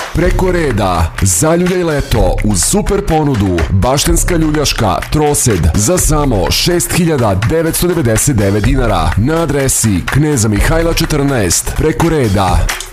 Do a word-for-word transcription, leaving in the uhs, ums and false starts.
Preko reda, zaljuljaj leto uz super ponudu Baštenska ljuljaška trosed za samo šest hiljada devetsto devedeset devet dinara na adresi Kneza Mihajla četrnaest. Preko reda.